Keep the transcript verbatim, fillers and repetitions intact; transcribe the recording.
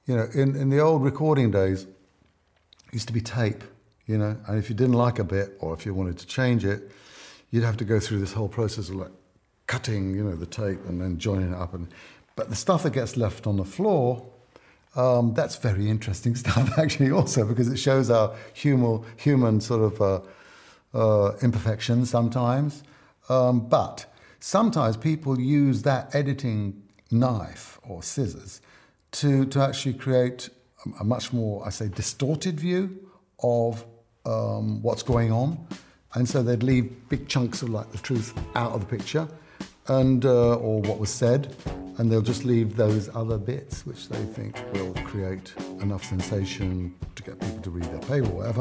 You know, in, in the old recording days, it used to be tape, you know, and if you didn't like a bit or if you wanted to change it, you'd have to go through this whole process of like cutting, you know, the tape and then joining it up. And but the stuff that gets left on the floor, um, that's very interesting stuff actually also, because it shows our human, human sort of uh, uh, imperfections sometimes. Um, but sometimes people use that editing knife or scissors to, to actually create a, a much more, I say, distorted view of um, what's going on. And so they'd leave big chunks of like the truth out of the picture, and uh, or what was said, and they'll just leave those other bits which they think will create enough sensation to get people to read their paper or whatever.